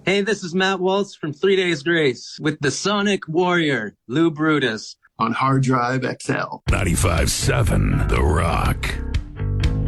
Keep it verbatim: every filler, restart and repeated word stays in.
Hey, this is Matt Waltz from Three Days Grace with the Sonic Warrior, Lou Brutus, on Hard Drive X L. ninety-five seven The Rock.